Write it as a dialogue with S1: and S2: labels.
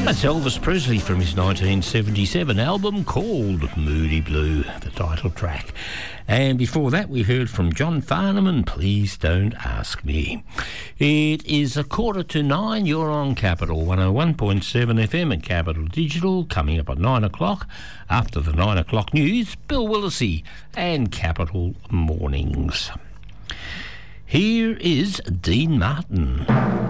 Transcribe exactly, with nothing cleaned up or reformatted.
S1: That's Elvis Presley from his nineteen seventy-seven album called Moody Blue, the title track. And before that, we heard from John Farnham and Please Don't Ask Me. It is a quarter to nine. You're on Capital one oh one point seven F M and Capital Digital. Coming up at nine o'clock, after the nine o'clock news, Bill Willisey and Capital Mornings. Here is Dean Martin.